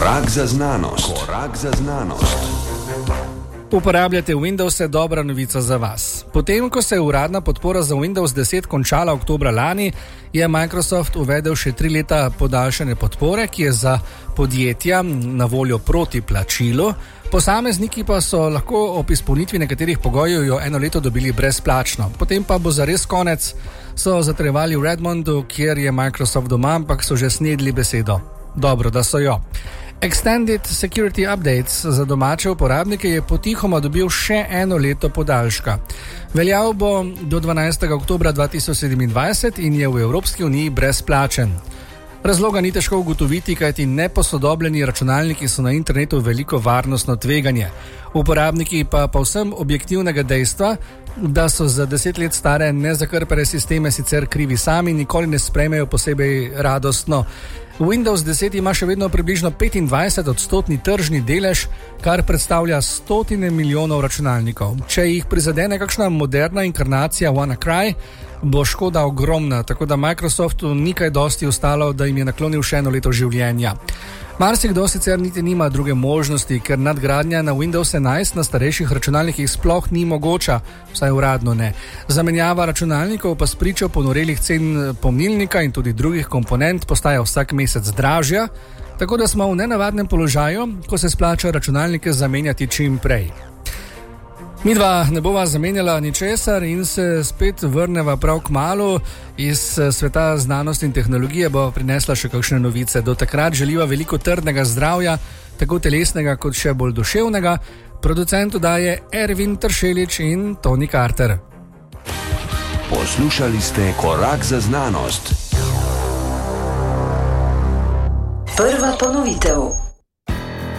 Korak za znanost. Korak za znanost. Uporabljate Windows, dobra novica za vas. Potem, ko se je uradna podpora za Windows 10 končala oktobra lani, je Microsoft uvedel še 3 leta podaljšane podpore, ki je za podjetja na voljo proti plačilu. Posamezniki pa so lahko ob izpolnitvi nekaterih pogojev jo 1 leto dobili brezplačno. Potem pa bo zares konec, so zatrjevali v Redmondu, kjer je Microsoft doma, ampak so že snedli besedo. Dobro, da so jo. Extended Security Updates za domače uporabnike je potihoma dobil še 1 leto podaljška. Veljal bo do 12. oktobra 2027 in je v Evropski uniji brezplačen. Razloga ni težko ugotoviti, kajti neposodobljeni računalniki so na internetu veliko varnostno tveganje. Uporabniki pa povsem objektivnega dejstva, da so za 10 let stare nezakrpane sisteme sicer krivi sami, nikoli ne sprejmejo posebej radostno. Windows 10 ima še vedno približno 25% tržni delež, kar predstavlja stotine milijonov računalnikov. Če jih prizadene kakšna moderna inkarnacija WannaCry, bo škoda ogromna, tako da Microsoftu ni kaj dosti ostalo, da jim je naklonil še 1 leto življenja. Marsikdo sicer niti nima druge možnosti, ker nadgradnja na Windows 11 na starejših računalnikih sploh ni mogoča, vsaj uradno ne. Zamenjava računalnikov pa spričo ponorelih cen pomnilnika in tudi drugih komponent postaja vsak mesec dražja, tako da smo v nenavadnem položaju, ko se splača računalnike zamenjati čim prej. Midva ne bova zamenjala ničesar in se spet vrneva prav kmalu. Iz sveta znanosti in tehnologije bo prinesla še kakšne novice. Do takrat želiva veliko trdnega zdravja, tako telesnega kot še bolj duševnega. Producentu daje Ervin Tršelič in Tony Carter. Poslušali ste Korak za znanost. Prva ponovitev.